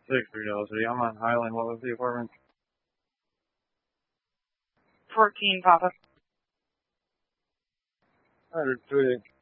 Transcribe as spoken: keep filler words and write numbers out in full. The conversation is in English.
six for City. I'm on Highland. What was the apartment? fourteen, Papa. one hundred three.